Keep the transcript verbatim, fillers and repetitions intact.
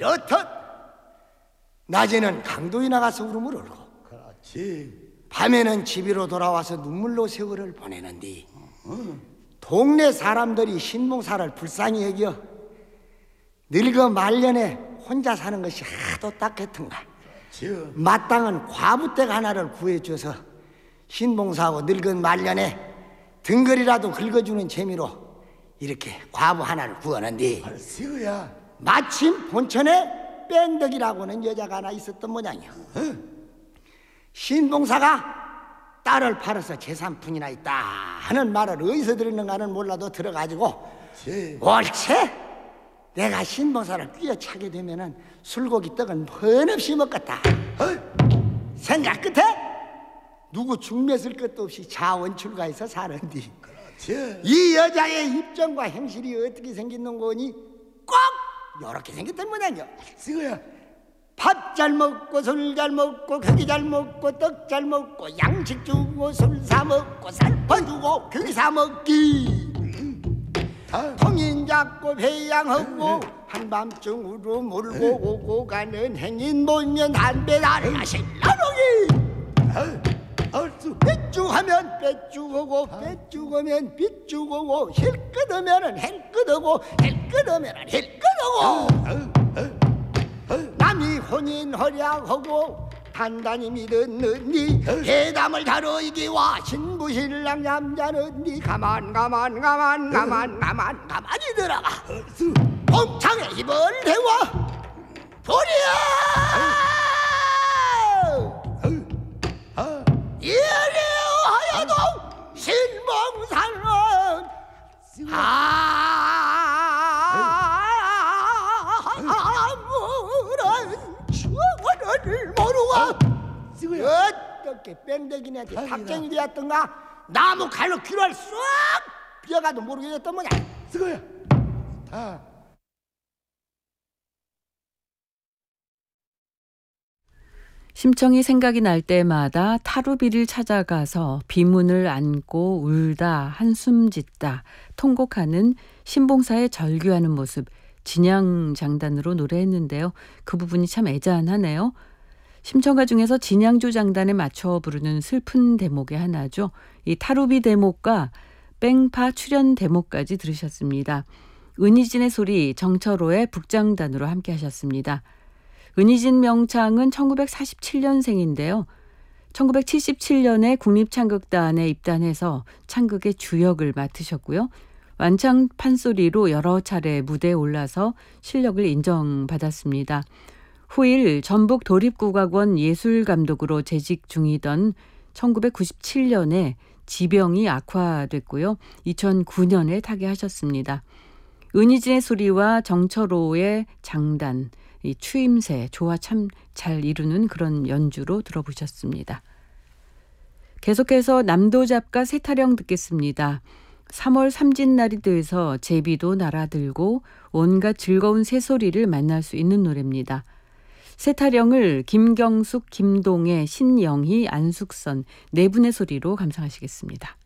이렇듯 낮에는 강도에 나가서 울음을 울고 그렇지. 밤에는 집으로 돌아와서 눈물로 세월을 보내는디 동네 사람들이 신봉사를 불쌍히 여겨 늙어 말년에 혼자 사는 것이 하도 딱했던가 마땅한 과부댁 하나를 구해줘서 신봉사하고 늙은 말년에 등걸이라도 긁어주는 재미로 이렇게 과부 하나를 구하는데 시우야. 마침 본천에 뺑덕이라고는 여자가 하나 있었던 모양이야. 어? 신봉사가 딸을 팔아서 재산푼이나 있다 하는 말을 어디서 들었는가는 몰라도 들어가지고 제. 옳지 내가 신봉사를 꿰어차게 되면은 술고기 떡은 번없이 먹겠다. 어? 생각 끝에 누구 중매쓸 것도 없이 자원출가해서 사는디 그렇지. 이 여자의 입장과 행실이 어떻게 생긴 거니 꼭 요렇게 생겼던 모양이야. 시우야. 밥 잘 먹고 술 잘 먹고 고기 잘 먹고 떡 잘 먹고 양식 주고 술 사 먹고 살퍼 주고 고기 사 먹기 통인 잡고 배양하고 한밤중으로 몰고 오고 가는 행인 보면 담배 달아 신라롱이 빗죽하면 빗죽하고 빗죽하면 빗죽하고 힐끗하면 힐끗하고 힐끗하면 힐끗하고 남이 혼인 허약하고 단단히 믿었는 니 회담을 다루기와 신부신랑 남자는 니 가만 가만 가만 가만 가만 가만히 들어가 봉창에 입을 대와 보리야 이래하여도 신봉사는 아무런 추억을 모르고 어떻게 뺑덕이네한테 탁정이 되었던가 나무 칼로 귀를 쏙 뼈가도 모르게 됐던 뭐냐. 쓰고야. 다. 심청이 생각이 날 때마다 타루비를 찾아가서 비문을 안고 울다 한숨 짓다 통곡하는 신봉사의 절규하는 모습 진양장단으로 노래했는데요. 그 부분이 참 애잔하네요. 심청가 중에서 진양조 장단에 맞춰 부르는 슬픈 대목의 하나죠. 이 타루비 대목과 뺑파 출연 대목까지 들으셨습니다. 은희진의 소리 정철호의 북장단으로 함께 하셨습니다. 은희진 명창은 천구백사십칠 년생인데요. 천구백칠십칠 년에 국립창극단에 입단해서 창극의 주역을 맡으셨고요. 완창 판소리로 여러 차례 무대에 올라서 실력을 인정받았습니다. 후일 전북 도립국악원 예술감독으로 재직 중이던 천구백구십칠 년에 지병이 악화됐고요. 이천구 년에 타계하셨습니다. 은희진의 소리와 정철호의 장단, 이 추임새, 조화 참 잘 이루는 그런 연주로 들어보셨습니다. 계속해서 남도잡가 세타령 듣겠습니다. 삼월 삼진날이 돼서 제비도 날아들고 온갖 즐거운 새소리를 만날 수 있는 노래입니다. 세타령을 김경숙, 김동애, 신영희, 안숙선 네 분의 소리로 감상하시겠습니다.